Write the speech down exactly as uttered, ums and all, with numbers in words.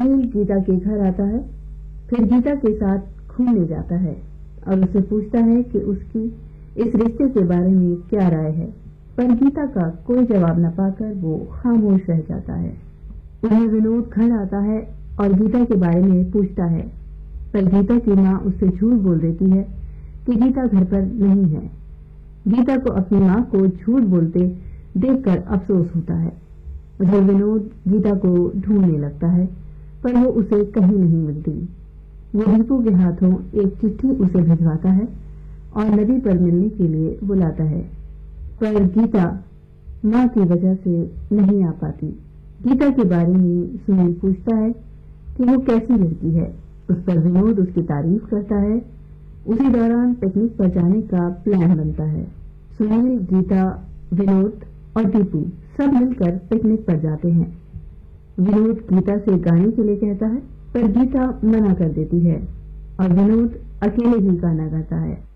सुनील गीता के घर आता है, फिर गीता के साथ घूमने जाता है और उससे पूछता है कि उसकी इस रिश्ते के बारे में क्या राय है, पर गीता का कोई जवाब न पाकर वो खामोश रह जाता है। उन्हें विनोद घर आता है और गीता के बारे में पूछता है, पर गीता की माँ उससे झूठ बोल देती है कि गीता घर पर नहीं है। गीता को अपनी माँ को झूठ बोलते देखकर अफसोस होता है। उधर विनोद गीता को ढूंढने लगता है, पर वो उसे कहीं नहीं मिलती। वो दीपू के हाथों एक चिट्ठी उसे भिजवाता है और नदी पर मिलने के लिए बुलाता है, पर गीता माँ की वजह से नहीं आ पाती। गीता के बारे में सुनील पूछता है कि वो कैसी लड़की है। उस पर विनोद उसकी तारीफ करता है। उसी दौरान पिकनिक पर जाने का प्लान बनता है। सुनील, गीता, विनोद और दीपू सब मिलकर पिकनिक पर जाते हैं। विनोद गीता से गाने के लिए कहता है, पर गीता मना कर देती है और विनोद अकेले ही गाना गाता है।